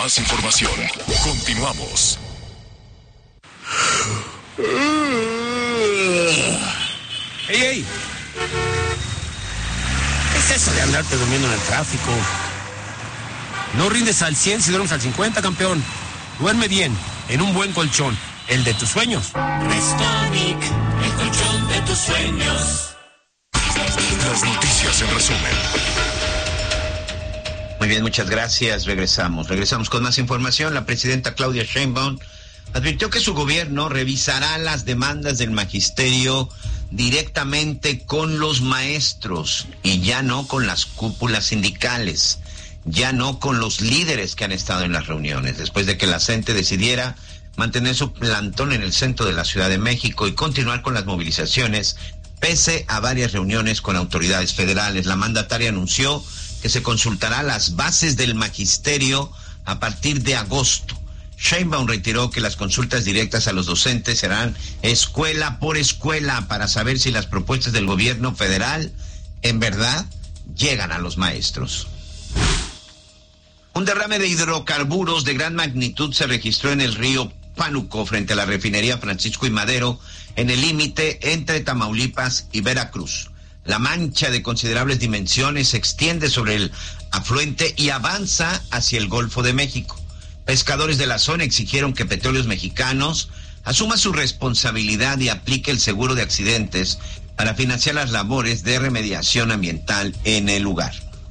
más información. Continuamos. ¡Ey! ¿Qué es eso de andarte durmiendo en el tráfico? No rindes al 100 si duermes al 50, campeón. Duerme bien, en un buen colchón, el de tus sueños. Restonic, el colchón de tus sueños. Las noticias en resumen. Muy bien, muchas gracias. Regresamos con más información. La presidenta Claudia Sheinbaum advirtió que su gobierno revisará las demandas del magisterio directamente con los maestros y ya no con las cúpulas sindicales, ya no con los líderes que han estado en las reuniones, después de que la CENTE decidiera mantener su plantón en el centro de la Ciudad de México y continuar con las movilizaciones pese a varias reuniones con autoridades federales. La mandataria anunció que se consultará las bases del magisterio a partir de agosto. Sheinbaum reiteró que las consultas directas a los docentes serán escuela por escuela para saber si las propuestas del gobierno federal en verdad llegan a los maestros. Un derrame de hidrocarburos de gran magnitud se registró en el río Pánuco frente a la refinería Francisco y Madero en el límite entre Tamaulipas y Veracruz. La mancha de considerables dimensiones se extiende sobre el afluente y avanza hacia el Golfo de México. Pescadores de la zona exigieron que Petróleos Mexicanos asuma su responsabilidad y aplique el seguro de accidentes para financiar las labores de remediación ambiental en el lugar.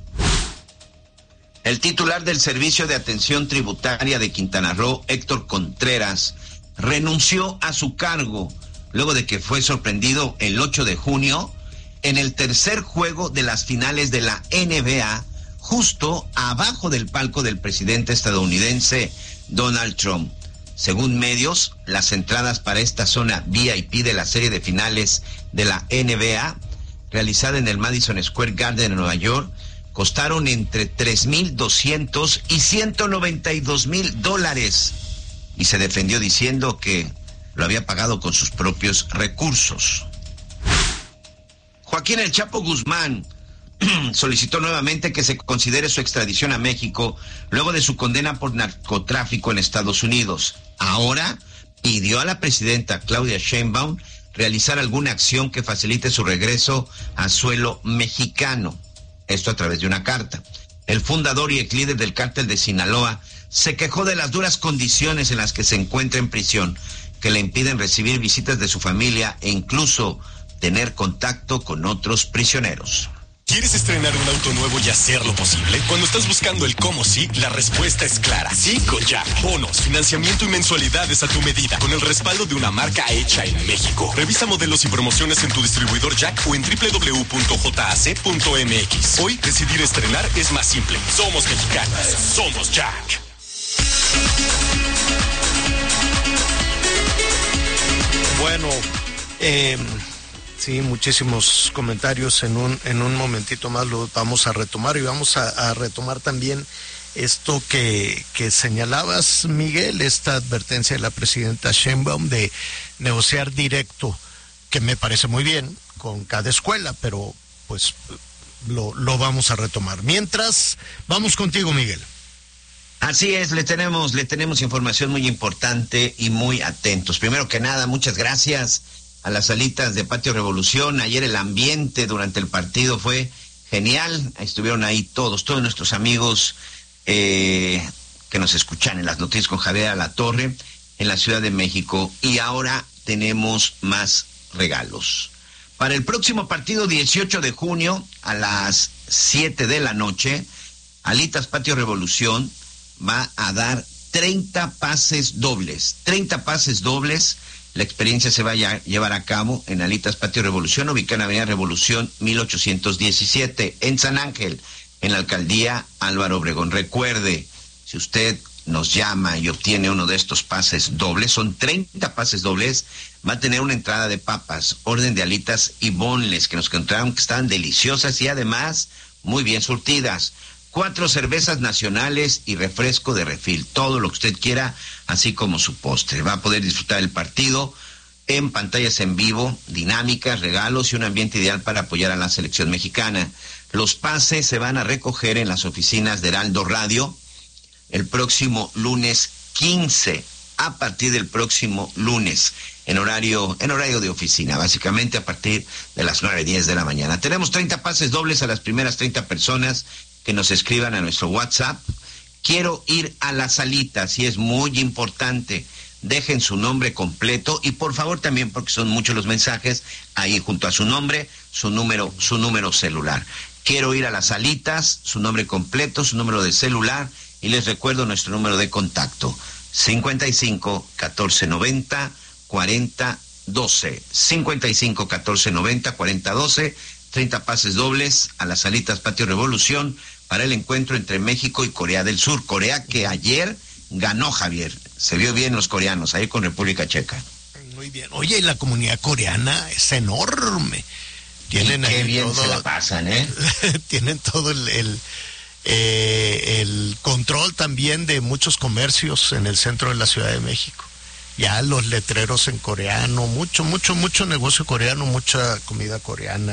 El titular del Servicio de Atención Tributaria de Quintana Roo, Héctor Contreras, renunció a su cargo luego de que fue sorprendido el 8 de junio en el tercer juego de las finales de la NBA, justo abajo del palco del presidente estadounidense Donald Trump. Según medios, las entradas para esta zona VIP de la serie de finales de la NBA, realizada en el Madison Square Garden en Nueva York, costaron entre $3,200 y $192,000, y se defendió diciendo que lo había pagado con sus propios recursos. Joaquín El Chapo Guzmán solicitó nuevamente que se considere su extradición a México luego de su condena por narcotráfico en Estados Unidos. Ahora pidió a la presidenta Claudia Sheinbaum realizar alguna acción que facilite su regreso a suelo mexicano. Esto a través de una carta. El fundador y ex líder del cártel de Sinaloa se quejó de las duras condiciones en las que se encuentra en prisión, que le impiden recibir visitas de su familia e incluso tener contacto con otros prisioneros. ¿Quieres estrenar un auto nuevo y hacerlo posible? Cuando estás buscando el cómo sí, la respuesta es clara. Sí con Jack. Bonos, financiamiento y mensualidades a tu medida, con el respaldo de una marca hecha en México. Revisa modelos y promociones en tu distribuidor Jack o en www.jac.mx. Hoy, decidir estrenar es más simple. Somos mexicanos. Somos Jack. Bueno, sí, muchísimos comentarios. En un momentito más lo vamos a retomar y vamos a retomar también esto que señalabas, Miguel, esta advertencia de la presidenta Sheinbaum de negociar directo, que me parece muy bien, con cada escuela, pero pues lo vamos a retomar. Mientras, vamos contigo, Miguel. Así es, le tenemos información muy importante y muy atentos. Primero que nada, muchas gracias a las salitas de Patio Revolución. Ayer el ambiente durante el partido fue genial. Estuvieron ahí todos nuestros amigos que nos escuchan en las noticias con Javier Alatorre en la Ciudad de México. Y ahora tenemos más regalos. Para el próximo partido, 18 de junio, a las 7 de la noche, Alitas Patio Revolución va a dar 30 pases dobles. 30 pases dobles. La experiencia se va a llevar a cabo en Alitas Patio Revolución, ubicada en Avenida Revolución 1817, en San Ángel, en la alcaldía Álvaro Obregón. Recuerde, si usted nos llama y obtiene uno de estos pases dobles, son 30 pases dobles, va a tener una entrada de papas, orden de alitas y bonles, que nos encontraron que estaban deliciosas y además muy bien surtidas. 4 cervezas nacionales y refresco de refil, todo lo que usted quiera, así como su postre. Va a poder disfrutar el partido en pantallas en vivo, dinámicas, regalos y un ambiente ideal para apoyar a la selección mexicana. Los pases se van a recoger en las oficinas de Heraldo Radio, el próximo lunes 15, a partir del próximo lunes, en horario de oficina, básicamente a partir de las 9:10 de la mañana. Tenemos 30 pases dobles a las primeras 30 personas que nos escriban a nuestro WhatsApp. Quiero ir a las salitas, y es muy importante. Dejen su nombre completo y por favor también, porque son muchos los mensajes, ahí junto a su nombre, su número celular. Quiero ir a las salitas, su nombre completo, su número de celular, y les recuerdo nuestro número de contacto: 55 14 90 40 12. 55 14 90 40 12. 30 pases dobles a las salitas Patio Revolución para el encuentro entre México y Corea del Sur. Corea que ayer ganó, Javier. Se vio bien los coreanos ahí con República Checa. Muy bien. Oye, y la comunidad coreana es enorme. Tienen qué ahí bien todo, se la pasan, ¿eh? Tienen todo el control también de muchos comercios en el centro de la Ciudad de México. Ya los letreros en coreano, mucho negocio coreano, mucha comida coreana.